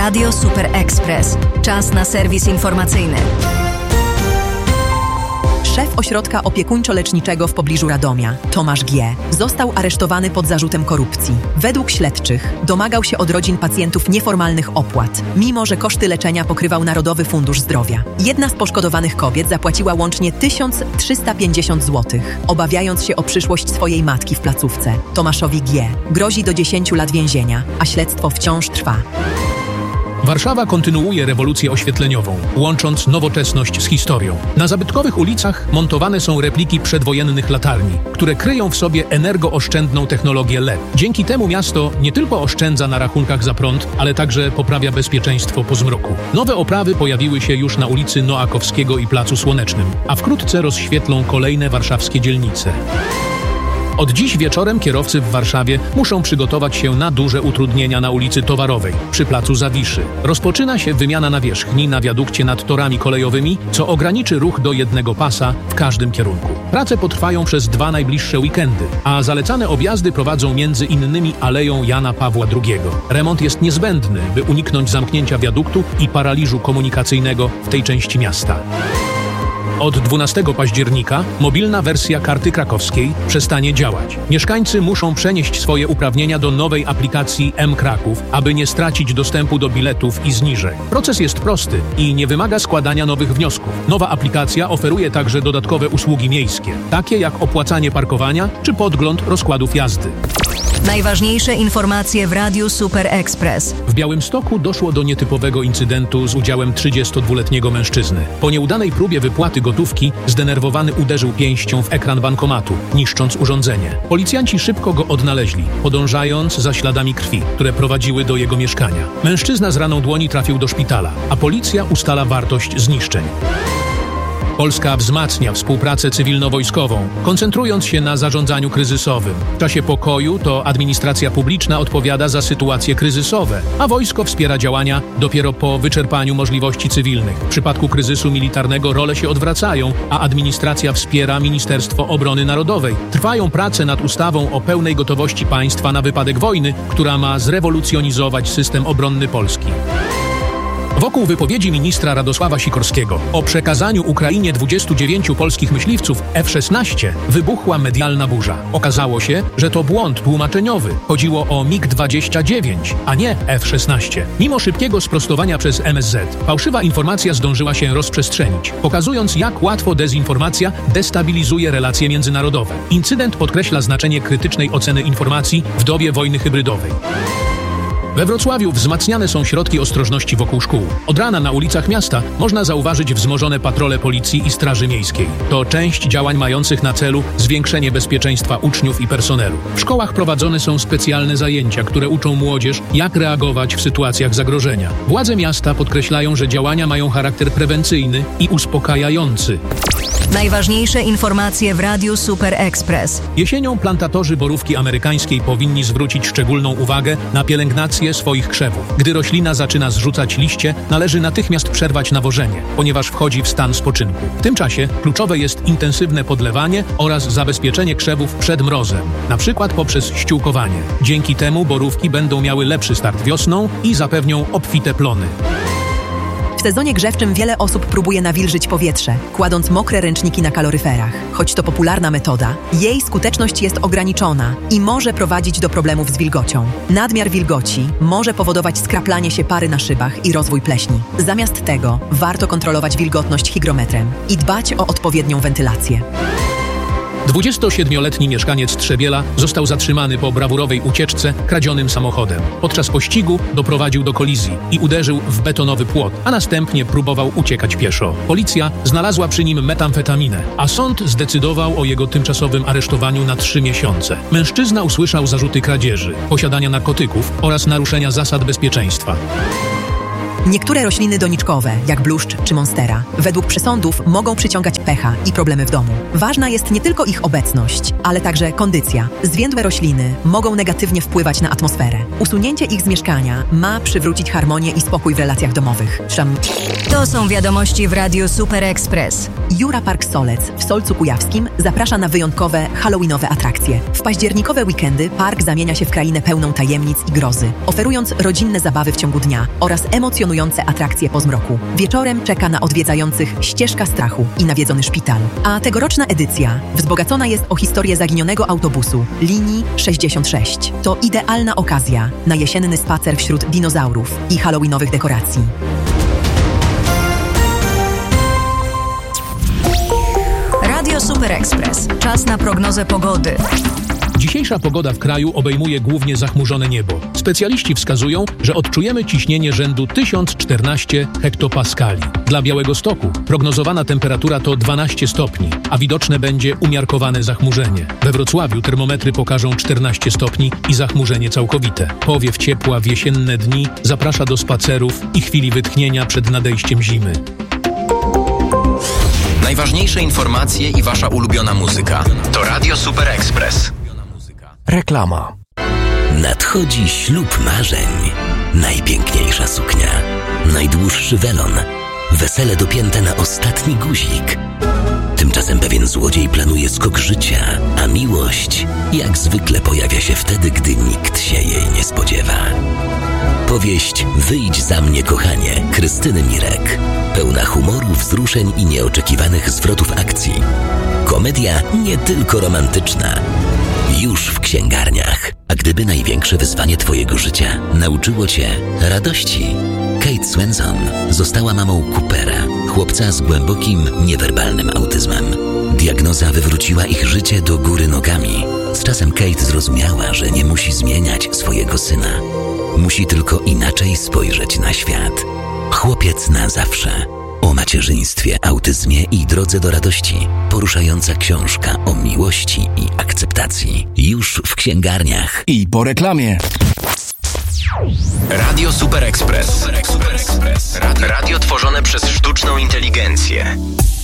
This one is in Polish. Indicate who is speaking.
Speaker 1: Radio Super Express. Czas na serwis informacyjny.
Speaker 2: Szef ośrodka opiekuńczo-leczniczego w pobliżu Radomia, Tomasz G., został aresztowany pod zarzutem korupcji. Według śledczych domagał się od rodzin pacjentów nieformalnych opłat, mimo że koszty leczenia pokrywał Narodowy Fundusz Zdrowia. Jedna z poszkodowanych kobiet zapłaciła łącznie 1350 zł, obawiając się o przyszłość swojej matki w placówce. Tomaszowi G. grozi do 10 lat więzienia, a śledztwo wciąż trwa.
Speaker 3: Warszawa kontynuuje rewolucję oświetleniową, łącząc nowoczesność z historią. Na zabytkowych ulicach montowane są repliki przedwojennych latarni, które kryją w sobie energooszczędną technologię LED. Dzięki temu miasto nie tylko oszczędza na rachunkach za prąd, ale także poprawia bezpieczeństwo po zmroku. Nowe oprawy pojawiły się już na ulicy Noakowskiego i Placu Słonecznym, a wkrótce rozświetlą kolejne warszawskie dzielnice. Od dziś wieczorem kierowcy w Warszawie muszą przygotować się na duże utrudnienia na ulicy Towarowej, przy placu Zawiszy. Rozpoczyna się wymiana nawierzchni na wiadukcie nad torami kolejowymi, co ograniczy ruch do jednego pasa w każdym kierunku. Prace potrwają przez 2 najbliższe weekendy, a zalecane objazdy prowadzą między innymi Aleją Jana Pawła II. Remont jest niezbędny, by uniknąć zamknięcia wiaduktu i paraliżu komunikacyjnego w tej części miasta. Od 12 października mobilna wersja karty krakowskiej przestanie działać. Mieszkańcy muszą przenieść swoje uprawnienia do nowej aplikacji M-Kraków, aby nie stracić dostępu do biletów i zniżek. Proces jest prosty i nie wymaga składania nowych wniosków. Nowa aplikacja oferuje także dodatkowe usługi miejskie, takie jak opłacanie parkowania czy podgląd rozkładów jazdy.
Speaker 1: Najważniejsze informacje w Radiu Super Express.
Speaker 3: W Białymstoku doszło do nietypowego incydentu z udziałem 32-letniego mężczyzny. Po nieudanej próbie wypłaty gotówki zdenerwowany uderzył pięścią w ekran bankomatu, niszcząc urządzenie. Policjanci szybko go odnaleźli, podążając za śladami krwi, które prowadziły do jego mieszkania. Mężczyzna z raną dłoni trafił do szpitala, a policja ustala wartość zniszczeń. Polska wzmacnia współpracę cywilno-wojskową, koncentrując się na zarządzaniu kryzysowym. W czasie pokoju to administracja publiczna odpowiada za sytuacje kryzysowe, a wojsko wspiera działania dopiero po wyczerpaniu możliwości cywilnych. W przypadku kryzysu militarnego role się odwracają, a administracja wspiera Ministerstwo Obrony Narodowej. Trwają prace nad ustawą o pełnej gotowości państwa na wypadek wojny, która ma zrewolucjonizować system obronny Polski. Wokół wypowiedzi ministra Radosława Sikorskiego o przekazaniu Ukrainie 29 polskich myśliwców F-16 wybuchła medialna burza. Okazało się, że to błąd tłumaczeniowy. Chodziło o MiG-29, a nie F-16. Mimo szybkiego sprostowania przez MSZ, fałszywa informacja zdążyła się rozprzestrzenić, pokazując, jak łatwo dezinformacja destabilizuje relacje międzynarodowe. Incydent podkreśla znaczenie krytycznej oceny informacji w dobie wojny hybrydowej. We Wrocławiu wzmacniane są środki ostrożności wokół szkół. Od rana na ulicach miasta można zauważyć wzmożone patrole policji i straży miejskiej. To część działań mających na celu zwiększenie bezpieczeństwa uczniów i personelu. W szkołach prowadzone są specjalne zajęcia, które uczą młodzież, jak reagować w sytuacjach zagrożenia. Władze miasta podkreślają, że działania mają charakter prewencyjny i uspokajający.
Speaker 1: Najważniejsze informacje w Radiu Super Express.
Speaker 3: Jesienią plantatorzy borówki amerykańskiej powinni zwrócić szczególną uwagę na pielęgnację swoich krzewów. Gdy roślina zaczyna zrzucać liście, należy natychmiast przerwać nawożenie, ponieważ wchodzi w stan spoczynku. W tym czasie kluczowe jest intensywne podlewanie oraz zabezpieczenie krzewów przed mrozem, na przykład poprzez ściółkowanie. Dzięki temu borówki będą miały lepszy start wiosną i zapewnią obfite plony.
Speaker 2: W sezonie grzewczym wiele osób próbuje nawilżyć powietrze, kładąc mokre ręczniki na kaloryferach. Choć to popularna metoda, jej skuteczność jest ograniczona i może prowadzić do problemów z wilgocią. Nadmiar wilgoci może powodować skraplanie się pary na szybach i rozwój pleśni. Zamiast tego warto kontrolować wilgotność hygrometrem i dbać o odpowiednią wentylację.
Speaker 3: 27-letni mieszkaniec Trzebiela został zatrzymany po brawurowej ucieczce kradzionym samochodem. Podczas pościgu doprowadził do kolizji i uderzył w betonowy płot, a następnie próbował uciekać pieszo. Policja znalazła przy nim metamfetaminę, a sąd zdecydował o jego tymczasowym aresztowaniu na 3 miesiące. Mężczyzna usłyszał zarzuty kradzieży, posiadania narkotyków oraz naruszenia zasad bezpieczeństwa.
Speaker 2: Niektóre rośliny doniczkowe, jak bluszcz czy monstera, według przesądów mogą przyciągać pecha i problemy w domu. Ważna jest nie tylko ich obecność, ale także kondycja. Zwiędłe rośliny mogą negatywnie wpływać na atmosferę. Usunięcie ich z mieszkania ma przywrócić harmonię i spokój w relacjach domowych.
Speaker 1: To są wiadomości w Radiu Super Express.
Speaker 2: Jura Park Solec w Solcu Kujawskim zaprasza na wyjątkowe halloweenowe atrakcje. W październikowe weekendy park zamienia się w krainę pełną tajemnic i grozy, oferując rodzinne zabawy w ciągu dnia oraz emocjonujące atrakcje po zmroku. Wieczorem czeka na odwiedzających ścieżka strachu i nawiedzony szpital. A tegoroczna edycja wzbogacona jest o historię zaginionego autobusu linii 66. To idealna okazja na jesienny spacer wśród dinozaurów i halloweenowych dekoracji.
Speaker 1: Radio Super Express. Czas na prognozę pogody.
Speaker 3: Dzisiejsza pogoda w kraju obejmuje głównie zachmurzone niebo. Specjaliści wskazują, że odczujemy ciśnienie rzędu 1014 hektopaskali. Dla Białegostoku prognozowana temperatura to 12 stopni, a widoczne będzie umiarkowane zachmurzenie. We Wrocławiu termometry pokażą 14 stopni i zachmurzenie całkowite. Powiew ciepła w jesienne dni zaprasza do spacerów i chwili wytchnienia przed nadejściem zimy.
Speaker 4: Najważniejsze informacje i wasza ulubiona muzyka. To Radio Super Express.
Speaker 5: Reklama.
Speaker 6: Nadchodzi ślub marzeń. Najpiękniejsza suknia. Najdłuższy welon. Wesele dopięte na ostatni guzik. Tymczasem pewien złodziej planuje skok życia, a miłość jak zwykle pojawia się wtedy, gdy nikt się jej nie spodziewa. Powieść Wyjdź za mnie, kochanie, Krystyny Mirek. Pełna humoru, wzruszeń i nieoczekiwanych zwrotów akcji. Komedia nie tylko romantyczna. Już w księgarniach. A gdyby największe wyzwanie twojego życia nauczyło cię radości? Kate Swenson została mamą Coopera, chłopca z głębokim, niewerbalnym autyzmem. Diagnoza wywróciła ich życie do góry nogami. Z czasem Kate zrozumiała, że nie musi zmieniać swojego syna. Musi tylko inaczej spojrzeć na świat. Chłopiec na zawsze. O macierzyństwie, autyzmie i drodze do radości. Poruszająca książka o miłości i akceptacji. Już w księgarniach.
Speaker 5: I po reklamie.
Speaker 4: Radio Super Express. Radio tworzone przez sztuczną inteligencję.